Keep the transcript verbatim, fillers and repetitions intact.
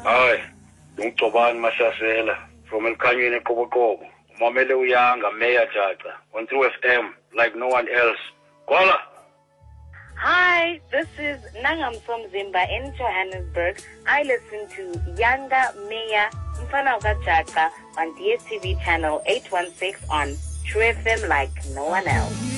Hi, Dungtobani Mashasela from El Canyon Kobokobo. Mamele Uyanga, Mayor Jaja, on True F M, like no one else. Kola! Hi, this is Nangam from Zimba in Johannesburg. I listen to Yanga Meya Mfana Jaja on D S T V channel eight one six on True F M like no one else.